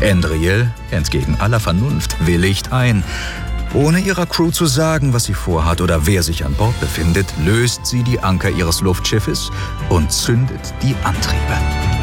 Andriel, entgegen aller Vernunft, willigt ein. Ohne ihrer Crew zu sagen, was sie vorhat oder wer sich an Bord befindet, löst sie die Anker ihres Luftschiffes und zündet die Antriebe.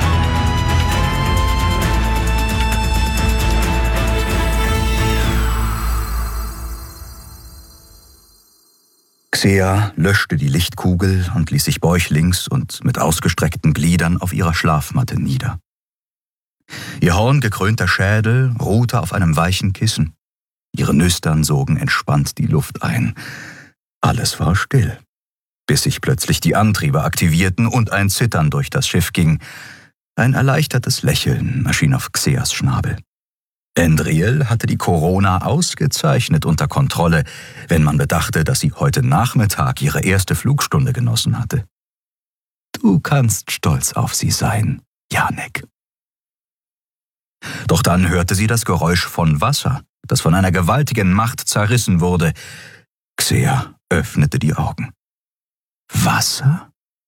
Xea löschte die Lichtkugel und ließ sich bäuchlings und mit ausgestreckten Gliedern auf ihrer Schlafmatte nieder. Ihr horngekrönter Schädel ruhte auf einem weichen Kissen. Ihre Nüstern sogen entspannt die Luft ein. Alles war still, bis sich plötzlich die Antriebe aktivierten und ein Zittern durch das Schiff ging. Ein erleichtertes Lächeln erschien auf Xeas Schnabel. Andriel hatte die Corona ausgezeichnet unter Kontrolle, wenn man bedachte, dass sie heute Nachmittag ihre erste Flugstunde genossen hatte. Du kannst stolz auf sie sein, Janek. Doch dann hörte sie das Geräusch von Wasser, das von einer gewaltigen Macht zerrissen wurde. Xea öffnete die Augen. Wasser?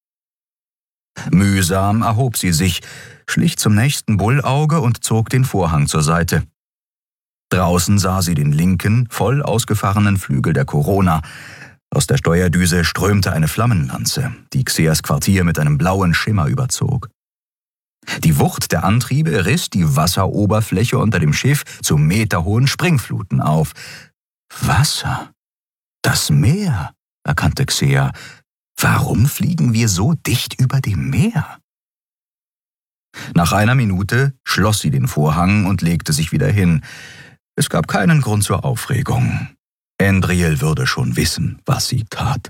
Mühsam erhob sie sich, schlich zum nächsten Bullauge und zog den Vorhang zur Seite. Draußen sah sie den linken, voll ausgefahrenen Flügel der Corona. Aus der Steuerdüse strömte eine Flammenlanze, die Xeas Quartier mit einem blauen Schimmer überzog. Die Wucht der Antriebe riss die Wasseroberfläche unter dem Schiff zu meterhohen Springfluten auf. Wasser? Das Meer, erkannte Xea. Warum fliegen wir so dicht über dem Meer? Nach einer Minute schloss sie den Vorhang und legte sich wieder hin. Es gab keinen Grund zur Aufregung. Andriel würde schon wissen, was sie tat.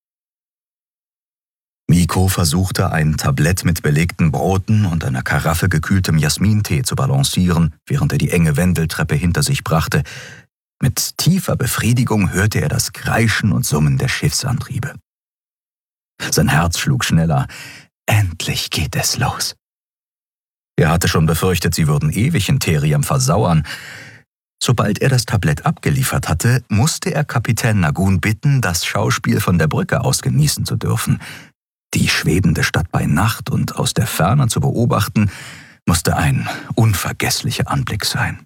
Miko versuchte, ein Tablett mit belegten Broten und einer Karaffe gekühltem Jasmintee zu balancieren, während er die enge Wendeltreppe hinter sich brachte. Mit tiefer Befriedigung hörte er das Kreischen und Summen der Schiffsantriebe. Sein Herz schlug schneller. Endlich geht es los. Er hatte schon befürchtet, sie würden ewig in Theriam versauern. Sobald er das Tablett abgeliefert hatte, musste er Kapitän Nagun bitten, das Schauspiel von der Brücke aus genießen zu dürfen. Die schwebende Stadt bei Nacht und aus der Ferne zu beobachten, musste ein unvergesslicher Anblick sein.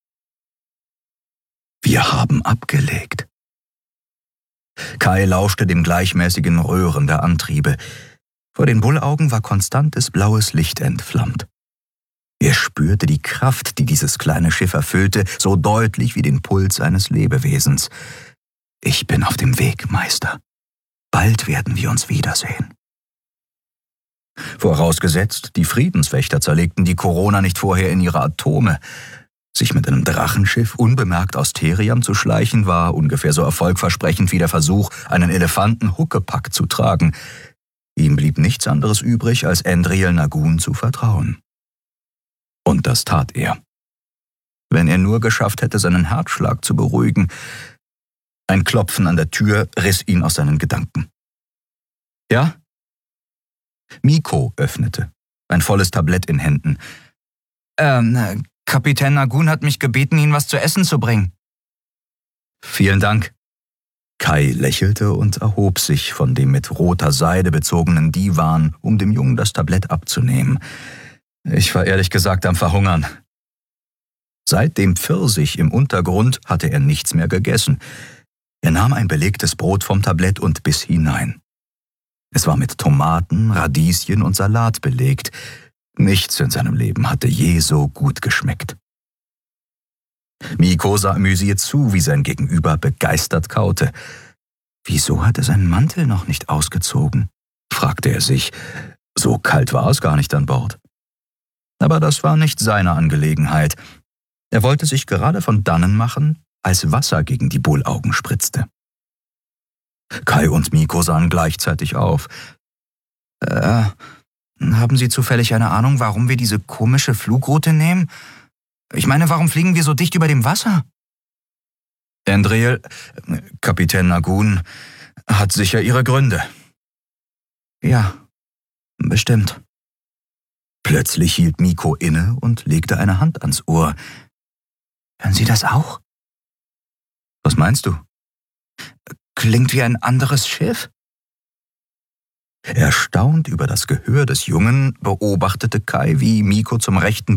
Wir haben abgelegt. Kai lauschte dem gleichmäßigen Röhren der Antriebe. Vor den Bullaugen war konstantes blaues Licht entflammt. Er spürte die Kraft, die dieses kleine Schiff erfüllte, so deutlich wie den Puls eines Lebewesens. Ich bin auf dem Weg, Meister. Bald werden wir uns wiedersehen. Vorausgesetzt, die Friedenswächter zerlegten die Corona nicht vorher in ihre Atome. Sich mit einem Drachenschiff unbemerkt aus Theriam zu schleichen, war ungefähr so erfolgversprechend wie der Versuch, einen Elefanten Huckepack zu tragen. Ihm blieb nichts anderes übrig, als Andriel Nagun zu vertrauen. Und das tat er. Wenn er nur geschafft hätte, seinen Herzschlag zu beruhigen. Ein Klopfen an der Tür riss ihn aus seinen Gedanken. Ja? Miko öffnete, ein volles Tablett in Händen. Kapitän Nagun hat mich gebeten, Ihnen was zu essen zu bringen. Vielen Dank. Kai lächelte und erhob sich von dem mit roter Seide bezogenen Divan, um dem Jungen das Tablett abzunehmen. Ich war ehrlich gesagt am Verhungern. Seit dem Pfirsich im Untergrund hatte er nichts mehr gegessen. Er nahm ein belegtes Brot vom Tablett und biss hinein. Es war mit Tomaten, Radieschen und Salat belegt. Nichts in seinem Leben hatte je so gut geschmeckt. Miko sah amüsiert zu, wie sein Gegenüber begeistert kaute. Wieso hat er seinen Mantel noch nicht ausgezogen? Fragte er sich. So kalt war es gar nicht an Bord. Aber das war nicht seine Angelegenheit. Er wollte sich gerade von dannen machen, als Wasser gegen die Bullaugen spritzte. Kai und Miko sahen gleichzeitig auf. Haben Sie zufällig eine Ahnung, warum wir diese komische Flugroute nehmen? Ich meine, warum fliegen wir so dicht über dem Wasser? Andriel, Kapitän Nagun, hat sicher ihre Gründe. Ja, bestimmt. Plötzlich hielt Miko inne und legte eine Hand ans Ohr. Hören Sie das auch? Was meinst du? Klingt wie ein anderes Schiff. Erstaunt über das Gehör des Jungen beobachtete Kai, wie Miko zum rechten